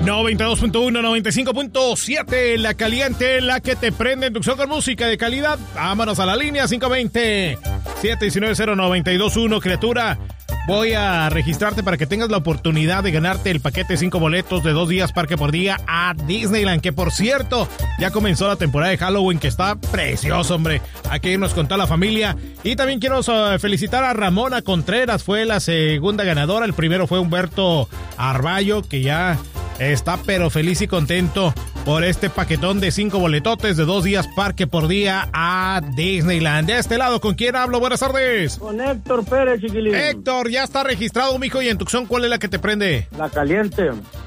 92.1, 95.7, la caliente, la que te prende en Tucson con música de calidad. Vámonos a la línea 520-719-0921, criatura. Voy a registrarte para que tengas la oportunidad de ganarte el paquete de 5 boletos de 2 días parque por día a Disneyland, que por cierto, ya comenzó la temporada de Halloween, que está precioso, hombre. Hay que irnos con toda la familia. Y también quiero felicitar a Ramona Contreras, fue la segunda ganadora. El primero fue Humberto Arballo, que ya está pero feliz y contento por este paquetón de 5 boletotes de 2 días parque por día a Disneyland. De este lado, ¿con quién hablo? Buenas tardes. Con Héctor Pérez, chiquilín. Héctor, ya está registrado, mijo. Y en Tucson, ¿cuál es la que te prende? La caliente.